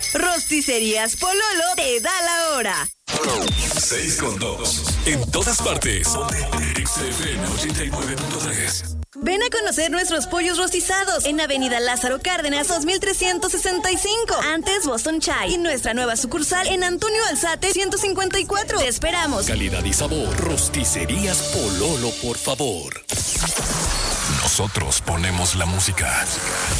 Rosticerías Pololo te da la hora. 6:2. En todas partes. XFM 89.3. Ven a conocer nuestros pollos rostizados en Avenida Lázaro Cárdenas 2365, antes Boston Chai, y nuestra nueva sucursal en Antonio Alzate 154. Te esperamos. Calidad y sabor. Rosticerías Pololo, por favor. Nosotros ponemos la música.